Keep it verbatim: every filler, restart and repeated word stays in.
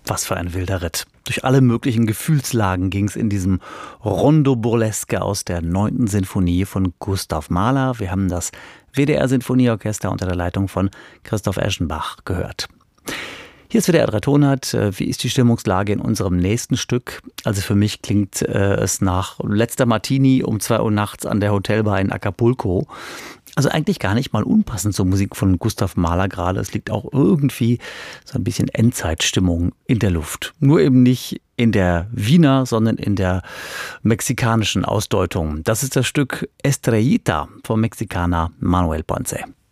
Was für ein wilder Ritt. Durch alle möglichen Gefühlslagen ging es in diesem Rondo Burlesque aus der neunten Sinfonie von Gustav Mahler. Wir haben das W D R-Sinfonieorchester unter der Leitung von Christoph Eschenbach gehört. Hier ist W D R drei Tonart. Wie ist die Stimmungslage in unserem nächsten Stück? Also für mich klingt äh, es nach letzter Martini um zwei Uhr nachts an der Hotelbar in Acapulco. Also eigentlich gar nicht mal unpassend zur Musik von Gustav Mahler gerade. Es liegt auch irgendwie so ein bisschen Endzeitstimmung in der Luft. Nur eben nicht in der Wiener, sondern in der mexikanischen Ausdeutung. Das ist das Stück Estrellita vom Mexikaner Manuel Ponce.